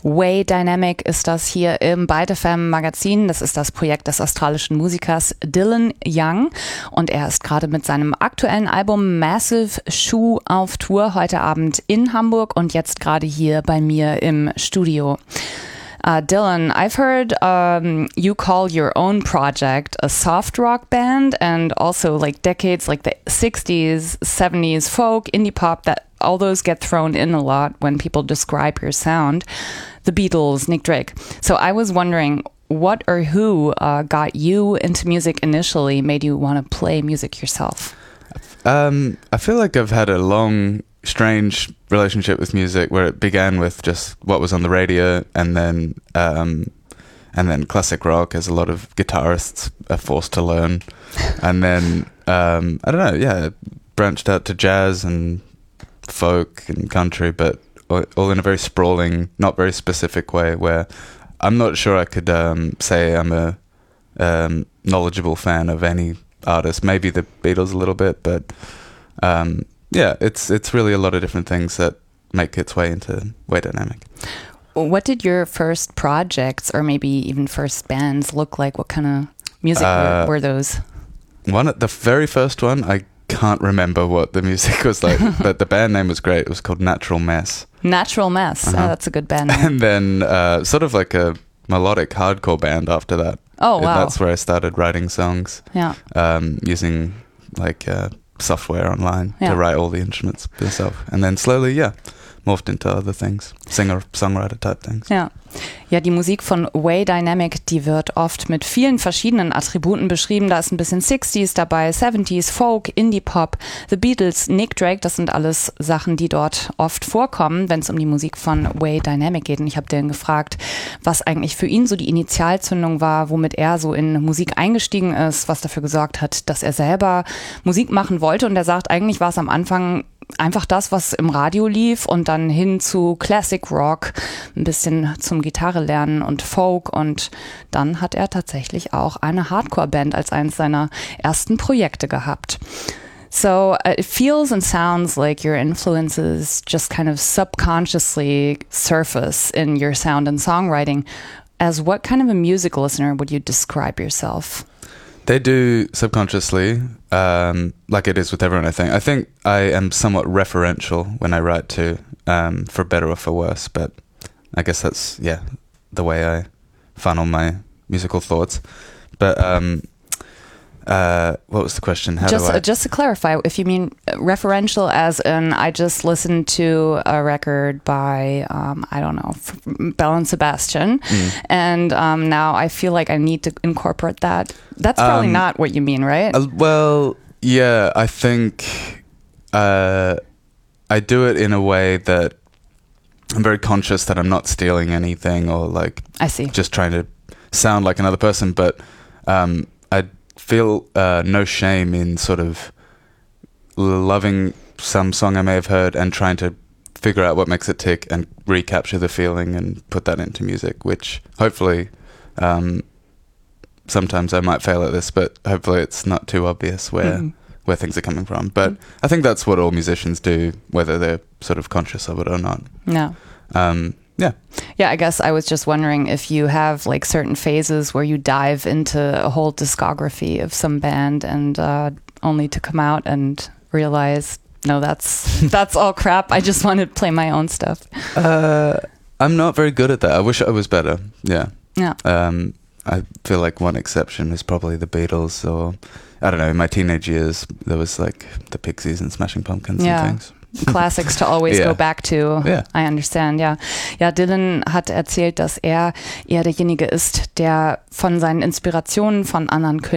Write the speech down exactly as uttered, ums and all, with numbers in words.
Way Dynamic ist das hier im Byte F M Magazin. Das ist das Projekt des australischen Musikers Dylan Young und er ist gerade mit seinem aktuellen Album Massive Shoe auf Tour, heute Abend in Hamburg und jetzt gerade hier bei mir im Studio. Uh, Dylan, I've heard um, you call your own project a soft rock band, and also like decades like the sixties, seventies folk, indie pop, that all those get thrown in a lot when people describe your sound. The Beatles, Nick Drake. So I was wondering, what or who uh, got you into music initially, made you want to play music yourself? Um, I feel like I've had a long, strange relationship with music where it began with just what was on the radio and then um, and then classic rock, as a lot of guitarists are forced to learn. And then, um, I don't know, yeah, branched out to jazz and folk and country, but all in a very sprawling, not very specific way where I'm not sure I could um, say I'm a um, knowledgeable fan of any artist. Maybe the Beatles a little bit, but um, yeah, it's it's really a lot of different things that make its way into Way Dynamic. What did your first projects or maybe even first bands look like? What kind of music uh, were, were those? One, the very first one, I can't remember what the music was like, but the band name was great. It was called Natural Mess. Natural Mess. Uh-huh. Oh, that's a good band name. And then uh, sort of like a melodic hardcore band after that. Oh, wow. And that's where I started writing songs. Yeah. Um, using like uh, software online yeah. to write all the instruments myself. And then slowly, yeah, morphed into other things. Singer, Songwriter type things. Ja. Ja, die Musik von Way Dynamic, die wird oft mit vielen verschiedenen Attributen beschrieben. Da ist ein bisschen sixties dabei, seventies, Folk, Indie-Pop, The Beatles, Nick Drake. Das sind alles Sachen, die dort oft vorkommen, wenn es um die Musik von Way Dynamic geht. Und ich habe Dylan gefragt, was eigentlich für ihn so die Initialzündung war, womit er so in Musik eingestiegen ist, was dafür gesorgt hat, dass er selber Musik machen wollte. Und er sagt, eigentlich war es am Anfang einfach das, was im Radio lief und dann hin zu Classic Rock, ein bisschen zum Gitarre lernen und Folk und dann hat er tatsächlich auch eine Hardcore-Band als eines seiner ersten Projekte gehabt. So uh, it feels and sounds like your influences just kind of subconsciously surface in your sound and songwriting. As what kind of a music listener would you describe yourself? They do subconsciously, um, like it is with everyone, I think. I think I am somewhat referential when I write too, um, for better or for worse, but I guess that's, yeah, the way I funnel my musical thoughts. But um, uh, what was the question? How just, do I... just to clarify, if you mean referential as in I just listened to a record by, um, I don't know, Belle and Sebastian, mm. and um, now I feel like I need to incorporate that. That's probably um, not what you mean, right? Uh, well, yeah, I think uh, I do it in a way that I'm very conscious that I'm not stealing anything or like I see. just trying to sound like another person, but um, I feel uh, no shame in sort of loving some song I may have heard and trying to figure out what makes it tick and recapture the feeling and put that into music, which hopefully um, sometimes I might fail at this, but hopefully it's not too obvious where mm. where things are coming from. But mm. I think that's what all musicians do, whether they're sort of conscious of it or not. No. Um, yeah. Yeah, I guess I was just wondering if you have like certain phases where you dive into a whole discography of some band and uh, only to come out and realize, no, that's that's all crap. I just want to play my own stuff. Uh, I'm not very good at that. I wish I was better. Yeah. Yeah. Um, I feel like one exception is probably the Beatles, or I don't know, in my teenage years there was like the Pixies and Smashing Pumpkins yeah. and things. Classics to always yeah. go back to. Yeah. I understand, ja. Ja, Dylan hat erzählt, dass er eher derjenige ist, der von seinen Inspirationen von anderen Künstlern